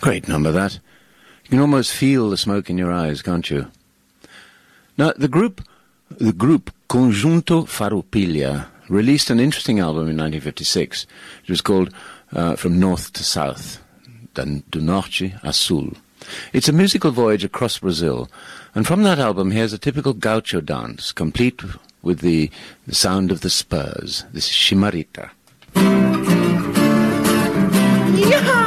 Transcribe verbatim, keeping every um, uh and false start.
Great number, that. You can almost feel the smoke in your eyes, can't you? Now, the group, the group Conjunto Farroupilha released an interesting album in nineteen fifty-six. It was called uh, From North to South, do Norte a Sul. It's a musical voyage across Brazil, and from that album here's a typical gaucho dance, complete with the, the sound of the spurs. This is Chimarita. Yeah!